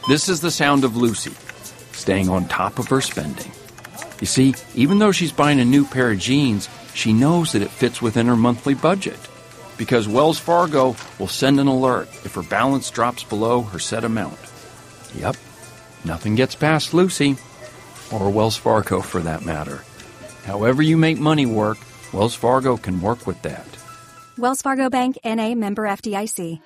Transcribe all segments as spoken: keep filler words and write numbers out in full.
This is the sound of Lucy, staying on top of her spending. You see, even though she's buying a new pair of jeans, she knows that it fits within her monthly budget, because Wells Fargo will send an alert if her balance drops below her set amount. Yep, nothing gets past Lucy, or Wells Fargo for that matter. However you make money work, Wells Fargo can work with that. Wells Fargo Bank, N A, member F D I C.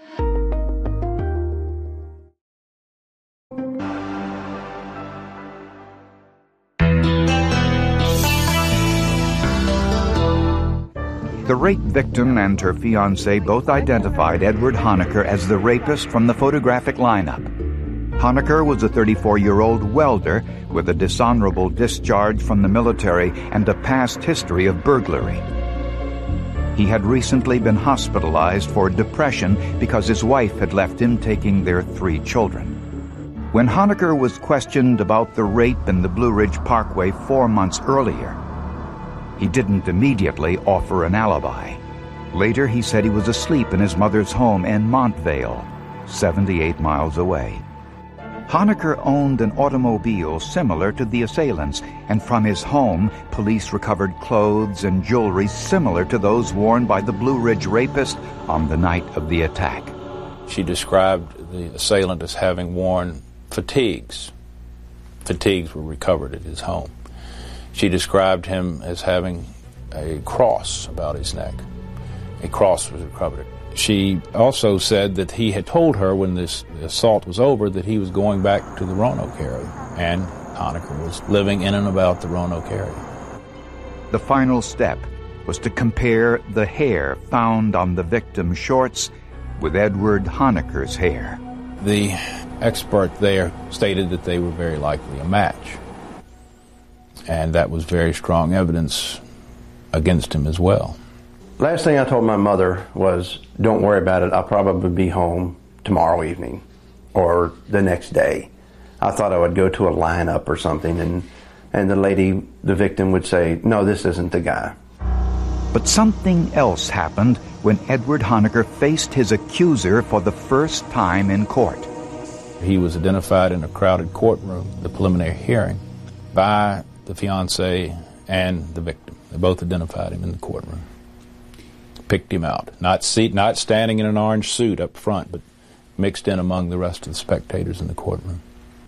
The rape victim and her fiancé both identified Edward Honaker as the rapist from the photographic lineup. Honaker was a thirty-four-year-old welder with a dishonorable discharge from the military and a past history of burglary. He had recently been hospitalized for depression because his wife had left him taking their three children. When Honaker was questioned about the rape in the Blue Ridge Parkway four months earlier, he didn't immediately offer an alibi. Later, he said he was asleep in his mother's home in Montvale, seventy-eight miles away. Honaker owned an automobile similar to the assailants, and from his home, police recovered clothes and jewelry similar to those worn by the Blue Ridge rapist on the night of the attack. She described the assailant as having worn fatigues. Fatigues were recovered at his home. She described him as having a cross about his neck. A cross was recovered. She also said that he had told her when this assault was over that he was going back to the Roanoke area, and Honaker was living in and about the Roanoke area. The final step was to compare the hair found on the victim's shorts with Edward Honaker's hair. The expert there stated that they were very likely a match, and that was very strong evidence against him as well. Last thing I told my mother was, don't worry about it, I'll probably be home tomorrow evening or the next day. I thought I would go to a lineup or something, and, and the lady, the victim, would say, no, this isn't the guy. But something else happened when Edward Honaker faced his accuser for the first time in court. He was identified in a crowded courtroom, the preliminary hearing, by the fiancé and the victim. They both identified him in the courtroom. Picked him out. Not seat, not standing in an orange suit up front, but mixed in among the rest of the spectators in the courtroom.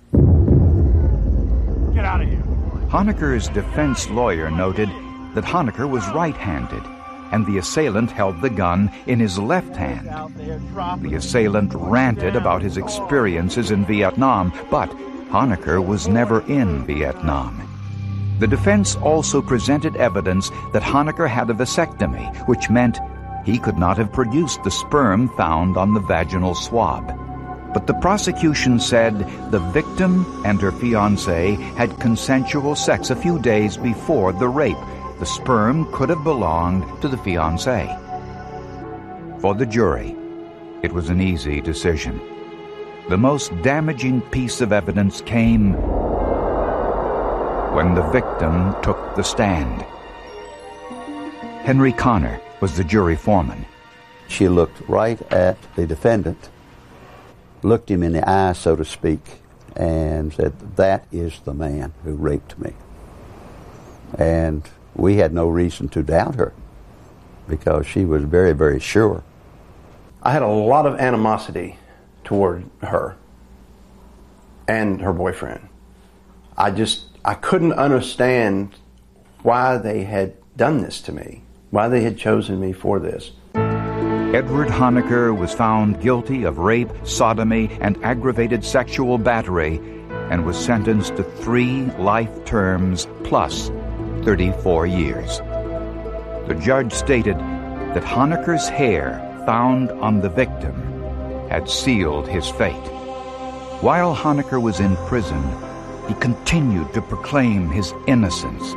Get out of here. Honaker's defense lawyer noted that Honaker was right-handed, and the assailant held the gun in his left hand. The assailant ranted about his experiences in Vietnam, but Honaker was never in Vietnam. The defense also presented evidence that Honaker had a vasectomy, which meant he could not have produced the sperm found on the vaginal swab. But the prosecution said the victim and her fiancé had consensual sex a few days before the rape. The sperm could have belonged to the fiancé. For the jury, it was an easy decision. The most damaging piece of evidence came when the victim took the stand. Henry Connor was the jury foreman. She looked right at the defendant, looked him in the eye, so to speak, and said, that is the man who raped me. And we had no reason to doubt her because she was very, very sure. I had a lot of animosity toward her and her boyfriend. I just, I couldn't understand why they had done this to me, why they had chosen me for this. Edward Honaker was found guilty of rape, sodomy, and aggravated sexual battery and was sentenced to three life terms plus thirty-four years. The judge stated that Honaker's hair found on the victim had sealed his fate. While Honaker was in prison, he continued to proclaim his innocence.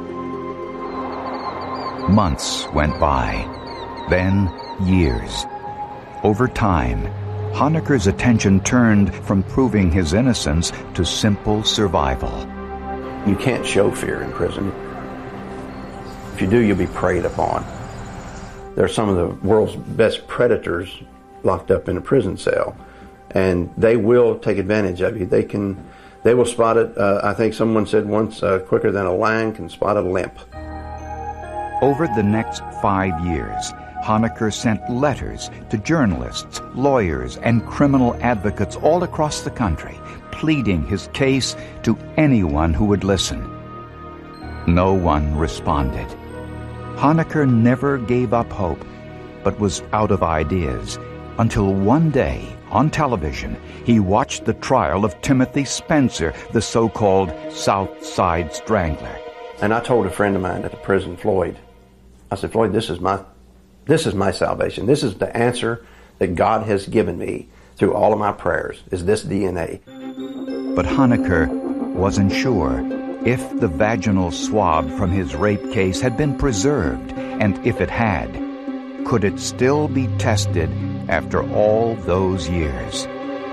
Months went by, then years. Over time, Honaker's attention turned from proving his innocence to simple survival. You can't show fear in prison. If you do, you'll be preyed upon. There are some of the world's best predators locked up in a prison cell, and they will take advantage of you. They can, they will spot it. Uh, I think someone said once, uh, quicker than a lion can spot a limp. Over the next five years, Honaker sent letters to journalists, lawyers, and criminal advocates all across the country, pleading his case to anyone who would listen. No one responded. Honaker never gave up hope, but was out of ideas, until one day, on television, he watched the trial of Timothy Spencer, the so-called South Side Strangler. And I told a friend of mine at the prison, Floyd, I said, Floyd, this is my this is my salvation. This is the answer that God has given me through all of my prayers, is this D N A. But Honaker wasn't sure if the vaginal swab from his rape case had been preserved, and if it had, could it still be tested after all those years?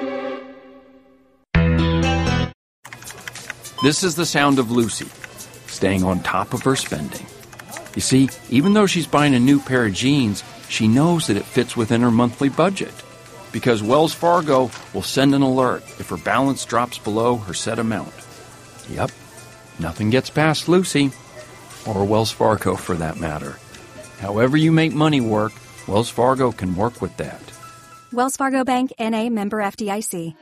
This is the sound of Lucy, staying on top of her spending. You see, even though she's buying a new pair of jeans, she knows that it fits within her monthly budget, because Wells Fargo will send an alert if her balance drops below her set amount. Yep, nothing gets past Lucy, or Wells Fargo for that matter. However you make money work, Wells Fargo can work with that. Wells Fargo Bank, N A, member F D I C.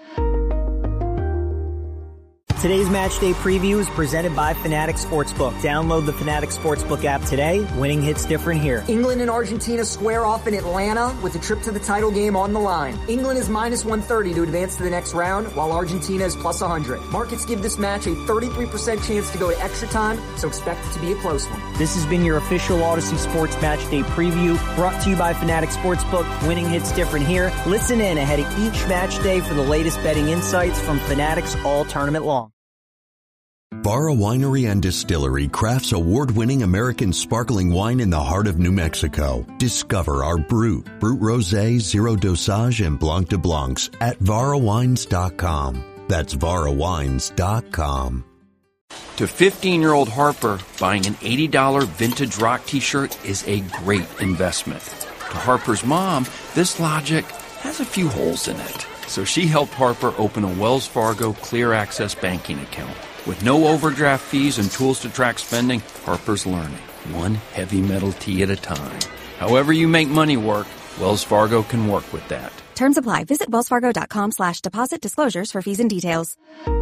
Today's match day preview is presented by Fanatics Sportsbook. Download the Fanatics Sportsbook app today. Winning hits different here. England and Argentina square off in Atlanta with a trip to the title game on the line. England is minus one thirty to advance to the next round, while Argentina is plus one hundred. Markets give this match a thirty-three percent chance to go to extra time, so expect it to be a close one. This has been your official Odyssey Sports Match Day preview, brought to you by Fanatics Sportsbook. Winning hits different here. Listen in ahead of each match day for the latest betting insights from Fanatics all tournament long. Barra Winery and Distillery crafts award-winning American sparkling wine in the heart of New Mexico. Discover our Brut, Brut Rosé, Zero Dosage, and Blanc de Blancs at Vara Wines dot com. That's Vara Wines dot com. To fifteen-year-old Harper, buying an eighty dollars vintage rock t-shirt is a great investment. To Harper's mom, this logic has a few holes in it. So she helped Harper open a Wells Fargo Clear Access banking account. With no overdraft fees and tools to track spending, Harper's learning, one heavy metal tea at a time. However you make money work, Wells Fargo can work with that. Terms apply. Visit wellsfargo.com slash deposit disclosures for fees and details.